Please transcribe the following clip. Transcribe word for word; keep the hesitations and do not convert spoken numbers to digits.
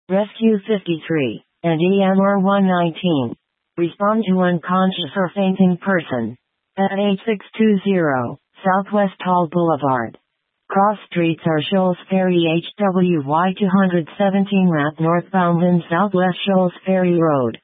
Rescue fifty-three, and E M R one nineteen. Respond to unconscious or fainting person. At eight six two zero, Southwest Hall Boulevard. Cross streets are Shoals Ferry H W Y two seventeen Rap northbound and Southwest Shoals Ferry Road.